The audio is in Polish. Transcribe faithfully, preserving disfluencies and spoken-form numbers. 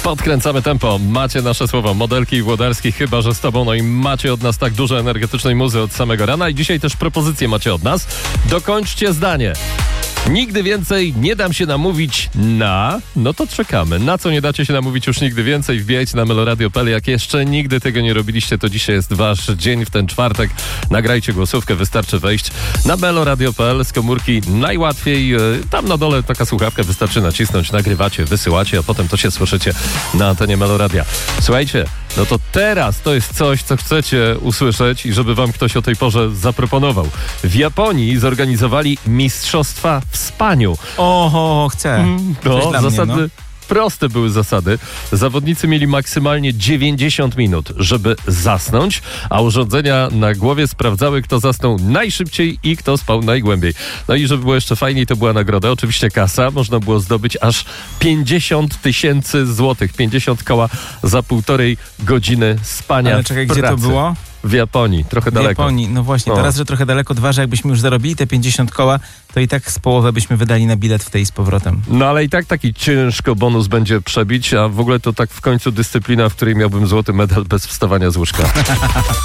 Podkręcamy tempo. Macie nasze słowo. Modelki i Włodarski, chyba że z tobą. No i macie od nas tak dużo energetycznej muzy od samego rana. I dzisiaj też propozycje macie od nas. Dokończcie zdanie. Nigdy więcej nie dam się namówić na... No to czekamy. Na co nie dacie się namówić już nigdy więcej? Wbijajcie na meloradio kropka p l. Jak jeszcze nigdy tego nie robiliście, to dzisiaj jest wasz dzień w ten czwartek. Nagrajcie głosówkę, wystarczy wejść na meloradio kropka p l z komórki. Najłatwiej. Tam na dole taka słuchawka, wystarczy nacisnąć, nagrywacie, wysyłacie, a potem to się słyszycie na antenie Meloradia. Słuchajcie, no to teraz to jest coś, co chcecie usłyszeć i żeby wam ktoś o tej porze zaproponował. W Japonii zorganizowali mistrzostwa w spaniu. Oho, chcę. No, zasady... Mnie, no. Proste były zasady. Zawodnicy mieli maksymalnie dziewięćdziesiąt minut, żeby zasnąć, a urządzenia na głowie sprawdzały, kto zasnął najszybciej i kto spał najgłębiej. No i żeby było jeszcze fajniej, to była nagroda. Oczywiście kasa. Można było zdobyć aż pięćdziesiąt tysięcy złotych. pięćdziesiąt koła za półtorej godziny spania. Ale czekaj, w pracy. gdzie to było? W Japonii, trochę W daleko. Japonii, no właśnie, No. teraz, że trochę daleko, dwa, że jakbyśmy już zarobili te pięćdziesiąt koła, to i tak z połowę byśmy wydali na bilet w tej z powrotem. No ale i tak taki ciężko bonus będzie przebić, a w ogóle to tak w końcu dyscyplina, w której miałbym złoty medal bez wstawania z łóżka.